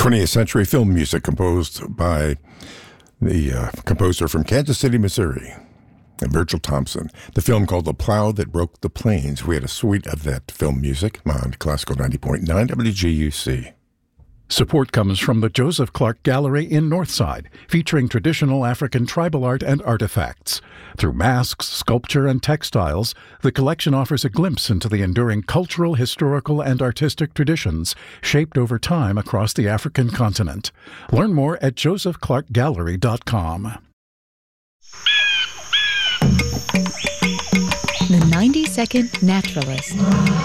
20th century film music composed by the composer from Kansas City, Missouri, Virgil Thompson. The film called The Plow That Broke the Plains. We had a suite of that film music on Classical 90.9 WGUC. Support comes from the Joseph Clark Gallery in Northside, featuring traditional African tribal art and artifacts. Through masks, sculpture, and textiles, the collection offers a glimpse into the enduring cultural, historical, and artistic traditions shaped over time across the African continent. Learn more at josephclarkgallery.com. The 90-Second Naturalist.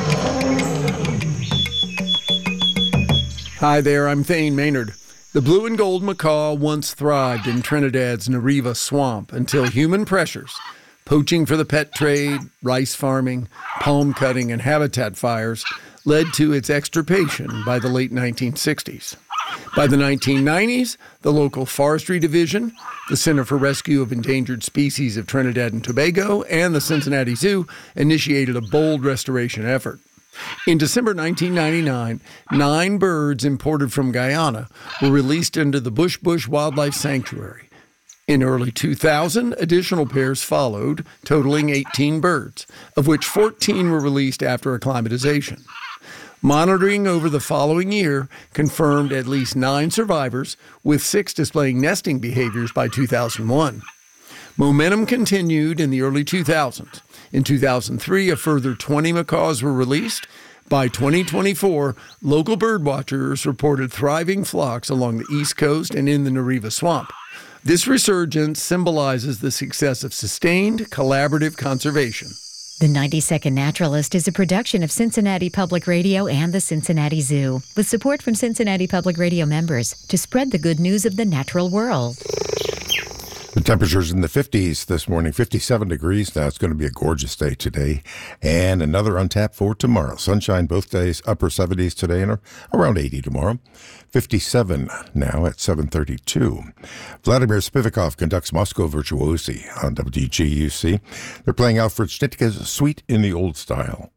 Hi there, I'm Thane Maynard. The blue and gold macaw once thrived in Trinidad's Nariva swamp until human pressures, poaching for the pet trade, rice farming, palm cutting, and habitat fires, led to its extirpation by the late 1960s. By the 1990s, the local forestry division, the Center for Rescue of Endangered Species of Trinidad and Tobago, and the Cincinnati Zoo initiated a bold restoration effort. In December 1999, 9 birds imported from Guyana were released into the Bush Bush Wildlife Sanctuary. In early 2000, additional pairs followed, totaling 18 birds, of which 14 were released after acclimatization. Monitoring over the following year confirmed at least 9 survivors, with 6 displaying nesting behaviors by 2001. Momentum continued in the early 2000s. In 2003, a further 20 macaws were released. By 2024, local birdwatchers reported thriving flocks along the East Coast and in the Nariva Swamp. This resurgence symbolizes the success of sustained, collaborative conservation. The 90-Second Naturalist is a production of Cincinnati Public Radio and the Cincinnati Zoo, with support from Cincinnati Public Radio members to spread the good news of the natural world. The temperature's in the 50s this morning, 57 degrees now. It's going to be a gorgeous day today, and another on tap for tomorrow. Sunshine both days, upper 70s today and around 80 tomorrow. 57 now at 7:32. Vladimir Spivakov conducts Moscow Virtuosi on WGUC. They're playing Alfred Schnittke's Suite in the Old Style.